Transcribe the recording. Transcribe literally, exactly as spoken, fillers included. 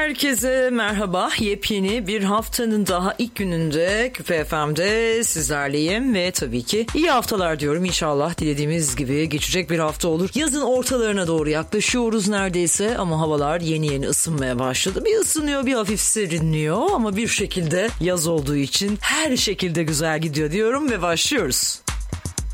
Herkese merhaba. Yepyeni bir haftanın daha ilk gününde Küpe F M'de sizlerleyim ve tabii ki iyi haftalar diyorum. İnşallah dilediğimiz gibi geçecek bir hafta olur. Yazın ortalarına doğru yaklaşıyoruz neredeyse ama havalar yeni yeni ısınmaya başladı. Bir ısınıyor, bir hafif serinliyor ama bir şekilde yaz olduğu için her şekilde güzel gidiyor diyorum ve başlıyoruz.